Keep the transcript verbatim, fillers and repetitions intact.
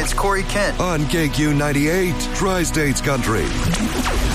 it's Corey Kent on K Q ninety-eight, Tri-States Country.